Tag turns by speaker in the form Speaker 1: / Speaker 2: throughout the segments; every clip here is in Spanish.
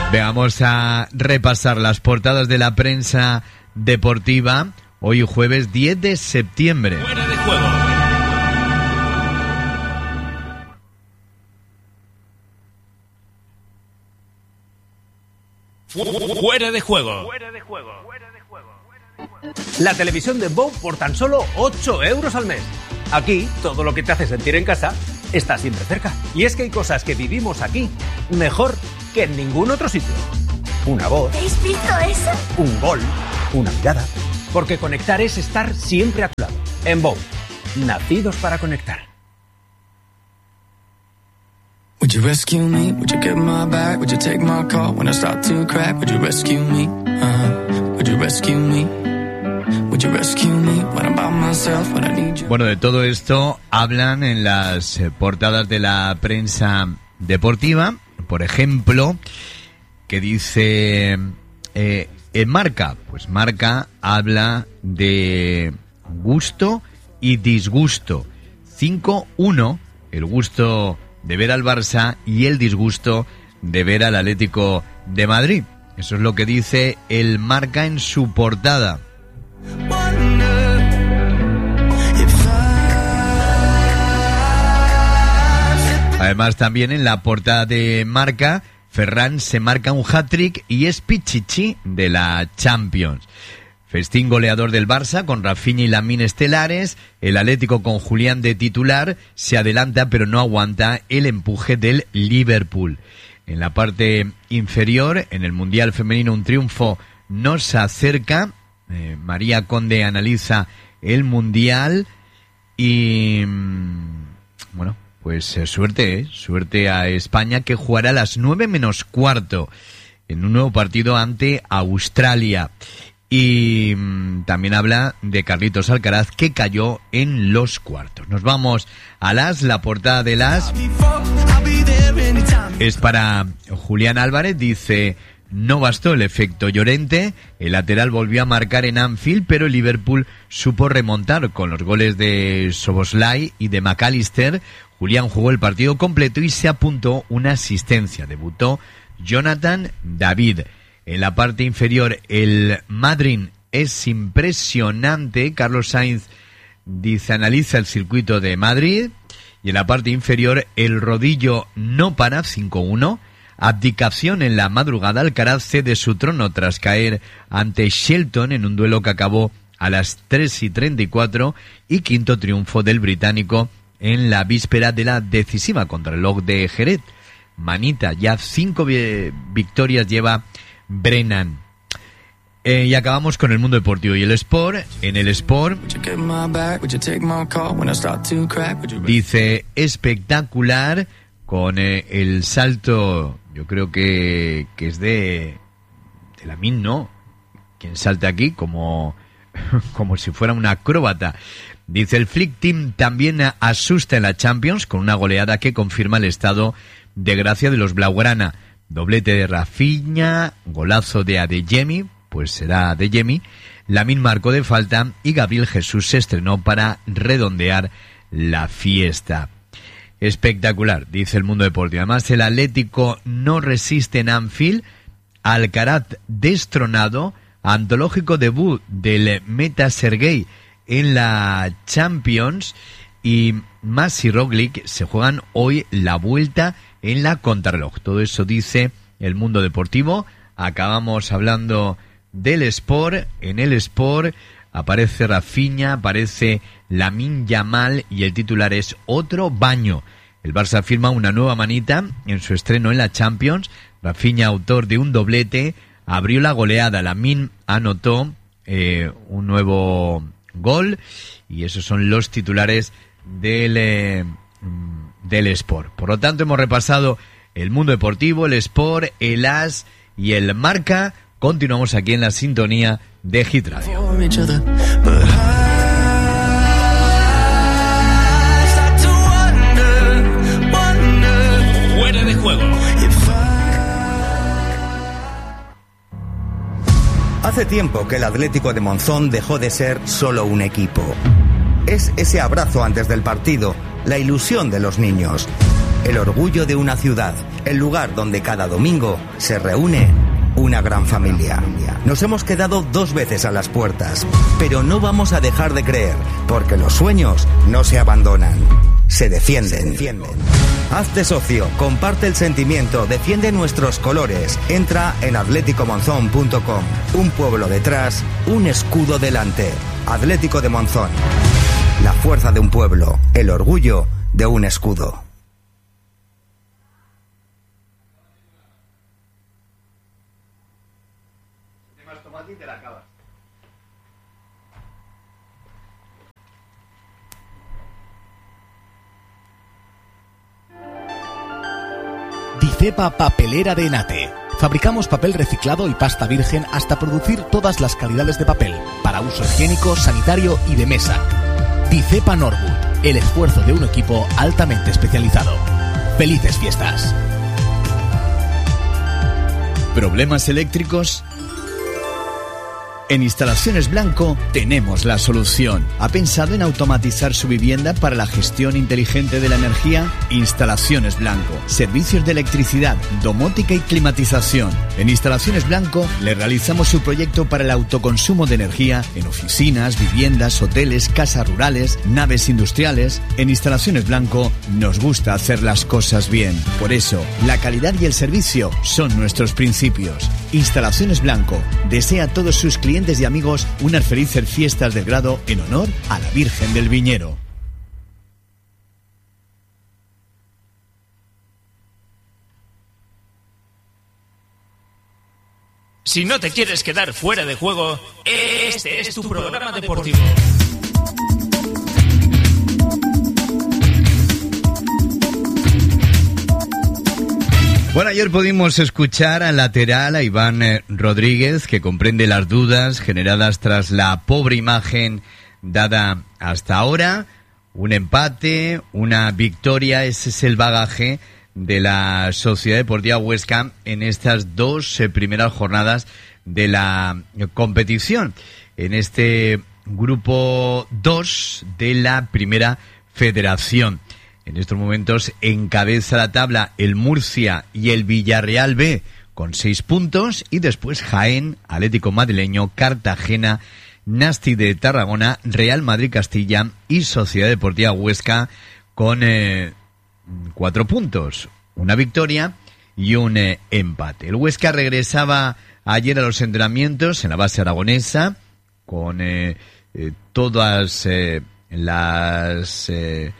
Speaker 1: Vamos a repasar las portadas de la prensa deportiva hoy jueves 10 de septiembre.
Speaker 2: Fuera de juego. Fuera de juego.
Speaker 3: La televisión de Bow por tan solo 8 euros al mes. Aquí, todo lo que te hace sentir en casa está siempre cerca. Y es que hay cosas que vivimos aquí mejor que en ningún otro sitio. Una voz.
Speaker 4: ¿Habéis visto eso?
Speaker 3: Un gol. Una mirada. Porque conectar es estar siempre a tu lado. En Bow, nacidos para conectar.
Speaker 5: Would you rescue me? Would you get my back? Would you take my call when I start to crack? Would you rescue me? Would you rescue me? Would you rescue me when I'm by myself, when I need you?
Speaker 1: Bueno, de todo esto hablan en las portadas de la prensa deportiva. Por ejemplo, que dice en Marca. Pues Marca habla de gusto y disgusto. 5-1, el gusto de ver al Barça y el disgusto de ver al Atlético de Madrid. Eso es lo que dice el Marca en su portada. Además, también en la portada de Marca, Ferran se marca un hat-trick y es pichichi de la Champions. Festín goleador del Barça con Rafinha y Lamine estelares. El Atlético con Julián de titular se adelanta pero no aguanta el empuje del Liverpool. En la parte inferior, en el Mundial Femenino, un triunfo nos acerca. María Conde analiza el Mundial y bueno, pues suerte a España, que jugará a las 9:15 en un nuevo partido ante Australia. Y también habla de Carlitos Alcaraz, que cayó en los cuartos. Nos vamos a la portada de es para Julián Álvarez. Dice: no bastó el efecto Llorente, el lateral volvió a marcar en Anfield, pero el Liverpool supo remontar con los goles de Szoboszlai y de McAllister. Julián jugó el partido completo y se apuntó una asistencia. Debutó Jonathan David. En la parte inferior, el Madrid es impresionante. Carlos Sainz dice, analiza el circuito de Madrid. Y en la parte inferior, el rodillo no para, 5-1. Abdicación en la madrugada. Alcaraz cede su trono tras caer ante Shelton en un duelo que acabó a las 3:34. Y quinto triunfo del británico en la víspera de la decisiva contrarreloj de Jerez. Manita, ya 5 victorias lleva Brennan. Y acabamos con el mundo deportivo y el Sport. En el Sport dice espectacular con el salto, yo creo que es de Lamine, ¿no? Quien salta aquí como si fuera un acróbata. Dice el Flick Team también asusta en la Champions con una goleada que confirma el estado de gracia de los blaugrana. Doblete de Rafinha, golazo de Adeyemi, pues será Adeyemi. Lamine marcó de falta y Gabriel Jesús se estrenó para redondear la fiesta. Espectacular, dice el mundo deportivo. Además, el Atlético no resiste en Anfield. Alcaraz destronado. Antológico debut del meta Serguei en la Champions. Y Mas y Roglic se juegan hoy la vuelta en la contrarreloj. Todo eso dice el mundo deportivo. Acabamos hablando del Sport. En el Sport aparece Rafinha, aparece Lamine Yamal y el titular es otro baño. El Barça firma una nueva manita en su estreno en la Champions. Rafinha, autor de un doblete, abrió la goleada. Lamine anotó un nuevo gol y esos son los titulares del Sport. Por lo tanto, hemos repasado el mundo deportivo, el Sport, el AS y el Marca. Continuamos aquí en la sintonía de Hit Radio.
Speaker 2: Fuera de juego.
Speaker 6: Hace tiempo que el Atlético de Monzón dejó de ser solo un equipo. Es ese abrazo antes del partido, la ilusión de los niños. el orgullo de una ciudad, el lugar donde cada domingo se reúne una gran familia. Nos hemos quedado 2 veces a las puertas, pero no vamos a dejar de creer, porque los sueños no se abandonan, se defienden. Hazte socio, comparte el sentimiento, defiende nuestros colores. Entra en atléticomonzón.com. Un pueblo detrás, un escudo delante. Atlético de Monzón. La fuerza de un pueblo, el orgullo de un escudo.
Speaker 4: Dicepa Papelera de Enate. Fabricamos papel reciclado y pasta virgen hasta producir todas las calidades de papel, para uso higiénico, sanitario y de mesa. Dicepa Norwood, el esfuerzo de un equipo altamente especializado. ¡Felices fiestas!
Speaker 1: ¿Problemas eléctricos? En Instalaciones Blanco tenemos la solución. ¿Ha pensado en automatizar su vivienda para la gestión inteligente de la energía? Instalaciones Blanco. Servicios de electricidad, domótica y climatización. En Instalaciones Blanco le realizamos su proyecto para el autoconsumo de energía en oficinas, viviendas, hoteles, casas rurales, naves industriales. En Instalaciones Blanco nos gusta hacer las cosas bien. Por eso, la calidad y el servicio son nuestros principios. Instalaciones Blanco desea a todos sus clientes y amigos unas felices fiestas del grado en honor a la Virgen del Viñero.
Speaker 2: Si no te quieres quedar fuera de juego, este es tu programa deportivo.
Speaker 1: Bueno, ayer pudimos escuchar al lateral, a Iván Rodríguez, que comprende las dudas generadas tras la pobre imagen dada hasta ahora. Un empate, una victoria, ese es el bagaje de la Sociedad Deportiva Huesca en estas 2 primeras jornadas de la competición. En este grupo 2 de la Primera Federación. En estos momentos encabeza la tabla el Murcia y el Villarreal B con 6 puntos y después Jaén, Atlético Madrileño, Cartagena, Nasti de Tarragona, Real Madrid Castilla y Sociedad Deportiva Huesca con 4 puntos, una victoria y un empate. El Huesca regresaba ayer a los entrenamientos en la base aragonesa con todas las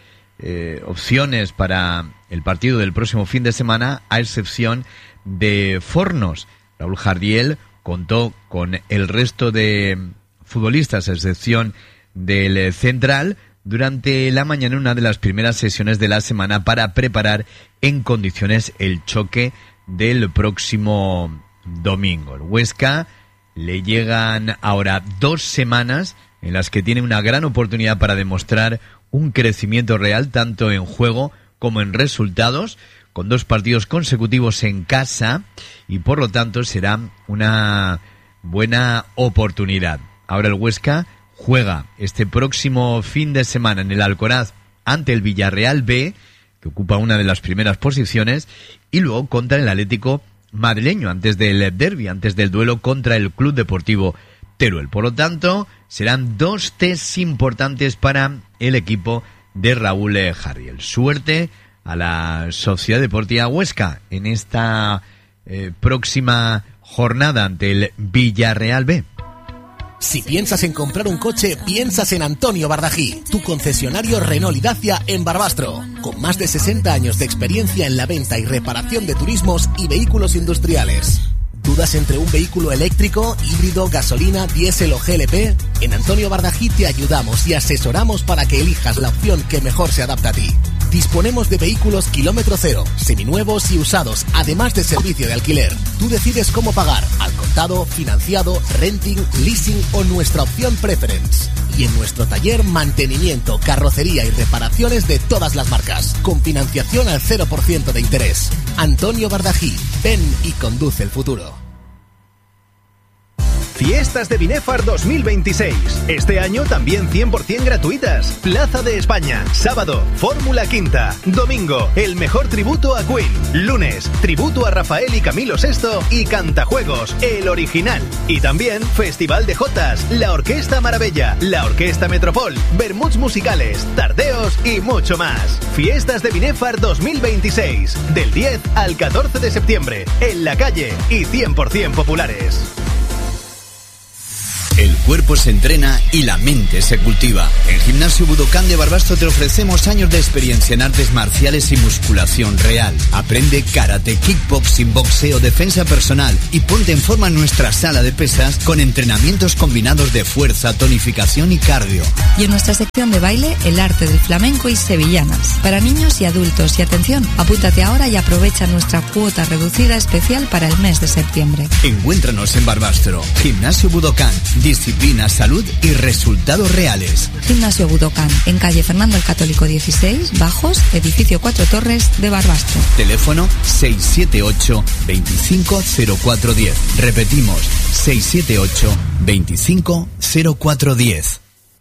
Speaker 1: opciones para el partido del próximo fin de semana, a excepción de Fornos. Raúl Jardiel contó con el resto de futbolistas, a excepción del central, durante la mañana, una de las primeras sesiones de la semana para preparar en condiciones el choque del próximo domingo. El Huesca le llegan ahora 2 semanas en las que tiene una gran oportunidad para demostrar un crecimiento real tanto en juego como en resultados, con 2 partidos consecutivos en casa y por lo tanto será una buena oportunidad. Ahora el Huesca juega este próximo fin de semana en el Alcoraz ante el Villarreal B, que ocupa una de las primeras posiciones, y luego contra el Atlético Madrileño antes del derbi, antes del duelo contra el Club Deportivo Teruel. Por lo tanto, serán 2 tests importantes para el equipo de Raúl Jardiel. Suerte a la Sociedad Deportiva Huesca en esta próxima jornada ante el Villarreal B.
Speaker 4: Si piensas en comprar un coche, piensas en Antonio Bardají, tu concesionario Renault y Dacia en Barbastro, con más de 60 años de experiencia en la venta y reparación de turismos y vehículos industriales. ¿Dudas entre un vehículo eléctrico, híbrido, gasolina, diésel o GLP? En Antonio Bardají te ayudamos y asesoramos para que elijas la opción que mejor se adapta a ti. Disponemos de vehículos kilómetro cero, seminuevos y usados, además de servicio de alquiler. Tú decides cómo pagar, al contado, financiado, renting, leasing o nuestra opción preference. Y en nuestro taller, mantenimiento, carrocería y reparaciones de todas las marcas, con financiación al 0% de interés. Antonio Bardají, ven y conduce el futuro.
Speaker 7: Fiestas de Binefar 2026. Este año también 100% gratuitas. Plaza de España. Sábado, Fórmula Quinta. Domingo, el mejor tributo a Queen. Lunes, tributo a Rafael y Camilo VI y Cantajuegos, el original. Y también Festival de Jotas, la Orquesta Maravilla, la Orquesta Metropol, vermuts musicales, tardeos y mucho más. Fiestas de Binefar 2026. Del 10 al 14 de septiembre. En la calle y 100% populares.
Speaker 8: El cuerpo se entrena y la mente se cultiva. En Gimnasio Budokan de Barbastro te ofrecemos años de experiencia en artes marciales y musculación real. Aprende karate, kickboxing, boxeo, defensa personal y ponte en forma en nuestra sala de pesas con entrenamientos combinados de fuerza, tonificación y cardio.
Speaker 9: Y en nuestra sección de baile, el arte del flamenco y sevillanas. Para niños y adultos. Y atención, apúntate ahora y aprovecha nuestra cuota reducida especial para el mes de septiembre.
Speaker 8: Encuéntranos en Barbastro. Gimnasio Budokan. Disciplina, salud y resultados reales.
Speaker 9: Gimnasio Budokan, en calle Fernando el Católico 16, Bajos, edificio 4 Torres de Barbastro.
Speaker 8: Teléfono 678 250410. Repetimos, 678 250410.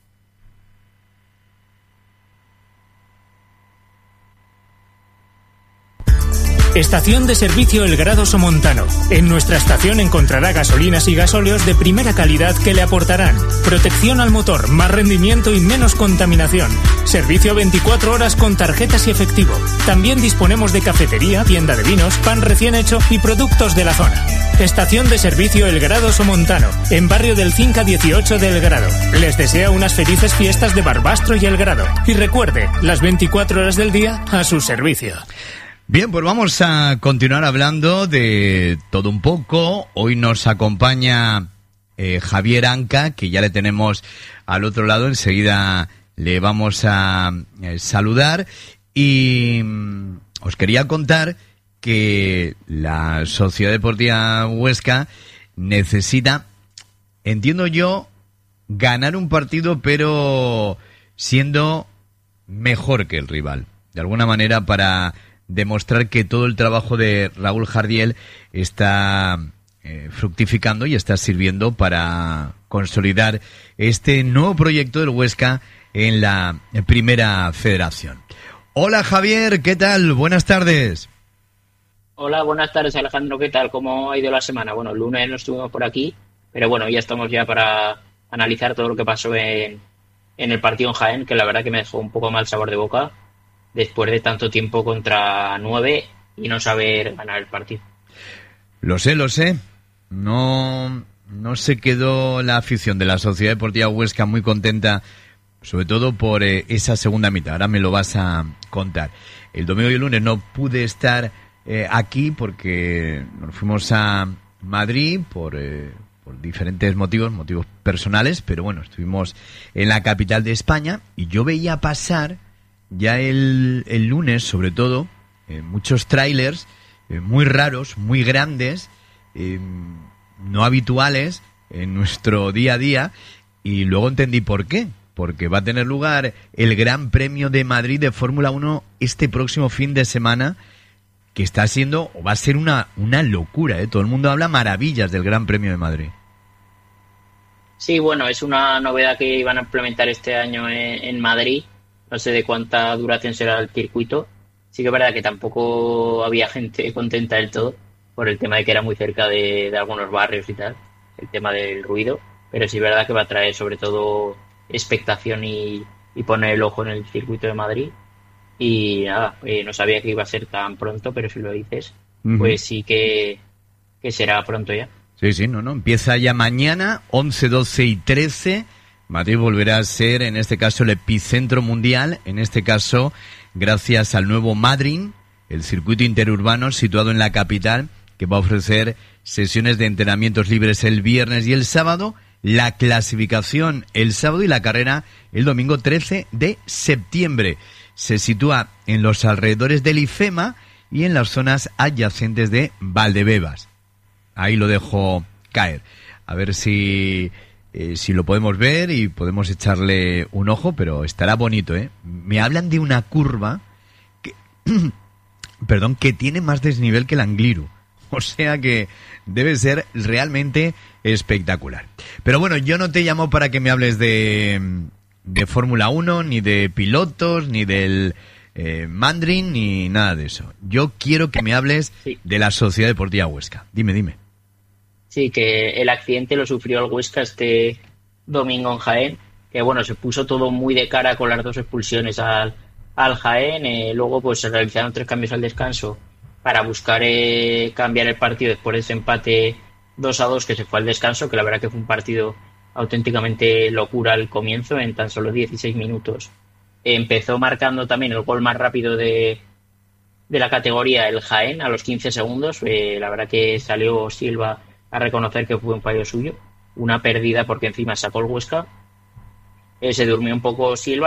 Speaker 2: Estación de servicio El Grado Somontano. En nuestra estación encontrará gasolinas y gasóleos de primera calidad que le aportarán protección al motor, más rendimiento y menos contaminación. Servicio 24 horas con tarjetas y efectivo. También disponemos de cafetería, tienda de vinos, pan recién hecho y productos de la zona. Estación de servicio El Grado Somontano, en barrio del Cinca 18 de El Grado. Les desea unas felices fiestas de Barbastro y El Grado. Y recuerde, las 24 horas del día a su servicio.
Speaker 1: Bien, pues vamos a continuar hablando de todo un poco. Hoy nos acompaña Javier Anca, que ya le tenemos al otro lado. Enseguida le vamos a saludar. Y os quería contar que la Sociedad Deportiva Huesca necesita, entiendo yo, ganar un partido, pero siendo mejor que el rival. De alguna manera, para demostrar que todo el trabajo de Raúl Jardiel está fructificando y está sirviendo para consolidar este nuevo proyecto del Huesca en la Primera Federación. Hola Javier, ¿qué tal? Buenas tardes.
Speaker 10: Hola, buenas tardes Alejandro, ¿qué tal? ¿Cómo ha ido la semana? Bueno, el lunes no estuvimos por aquí, pero bueno, ya estamos ya para analizar todo lo que pasó en el partido en Jaén, que la verdad que me dejó un poco mal sabor de boca después de tanto tiempo contra 9 y no saber ganar el partido. Lo sé.
Speaker 1: No se quedó la afición de la Sociedad Deportiva Huesca muy contenta, sobre todo por esa segunda mitad. Ahora me lo vas a contar. El domingo y el lunes no pude estar aquí porque nos fuimos a Madrid por diferentes motivos personales, pero bueno, estuvimos en la capital de España y yo veía pasar ya el lunes, sobre todo, muchos trailers muy raros, muy grandes, no habituales en nuestro día a día, y luego entendí por qué. Porque va a tener lugar el Gran Premio de Madrid de Fórmula 1 este próximo fin de semana, que está siendo, o va a ser una locura, ¿eh? Todo el mundo habla maravillas del Gran Premio de Madrid.
Speaker 10: Sí, bueno, es una novedad que iban a implementar este año en Madrid. No sé de cuánta duración será el circuito. Sí que es verdad que tampoco había gente contenta del todo por el tema de que era muy cerca de algunos barrios y tal, el tema del ruido. Pero sí es verdad que va a traer sobre todo expectación y poner el ojo en el circuito de Madrid. Y nada, no sabía que iba a ser tan pronto, pero si lo dices, pues sí que será pronto ya.
Speaker 1: Sí, no, empieza ya mañana, 11, 12 y 13. Madrid volverá a ser, en este caso, el epicentro mundial, en este caso, gracias al nuevo Madryn, el circuito interurbano situado en la capital, que va a ofrecer sesiones de entrenamientos libres el viernes y el sábado, la clasificación el sábado y la carrera el domingo 13 de septiembre. Se sitúa en los alrededores del IFEMA y en las zonas adyacentes de Valdebebas. Ahí lo dejo caer. A ver si lo podemos ver y podemos echarle un ojo, pero estará bonito, ¿eh? Me hablan de una curva que, que tiene más desnivel que el Angliru. O sea que debe ser realmente espectacular. Pero bueno, yo no te llamo para que me hables de Fórmula 1, ni de pilotos, ni del Mandarin, ni nada de eso. Yo quiero que me hables de la Sociedad Deportiva Huesca. Dime.
Speaker 10: Sí, que el accidente lo sufrió el Huesca este domingo en Jaén, que bueno, se puso todo muy de cara con las 2 expulsiones al Jaén. Luego pues se realizaron 3 cambios al descanso para buscar cambiar el partido después de ese empate 2-2 que se fue al descanso, que la verdad que fue un partido auténticamente locura al comienzo, en tan solo 16 minutos. Empezó marcando también el gol más rápido de la categoría, el Jaén, a los 15 segundos. La verdad que salió Silva a reconocer que fue un fallo suyo, una pérdida porque encima sacó el Huesca. Se durmió un poco Silva.